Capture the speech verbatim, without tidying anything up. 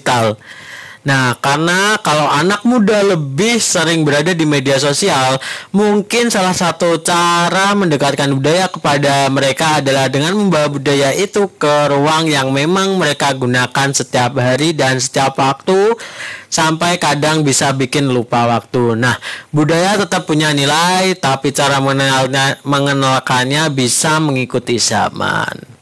digital. Nah, karena kalau anak muda lebih sering berada di media sosial, mungkin salah satu cara mendekatkan budaya kepada mereka adalah dengan membawa budaya itu ke ruang yang memang mereka gunakan setiap hari dan setiap waktu, sampai kadang bisa bikin lupa waktu. Nah, budaya tetap punya nilai, tapi cara mengenalnya, mengenalkannya bisa mengikuti zaman.